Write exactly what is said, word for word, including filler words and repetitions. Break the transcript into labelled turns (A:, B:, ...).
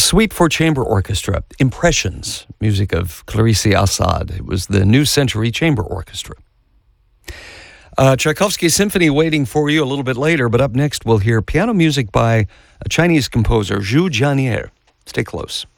A: Suite for Chamber Orchestra, Impressions, music of Clarice Assad. It was the New Century Chamber Orchestra. Uh, Tchaikovsky Symphony waiting for you a little bit later, but up next we'll hear piano music by a Chinese composer, Zhu Jianier. Stay close.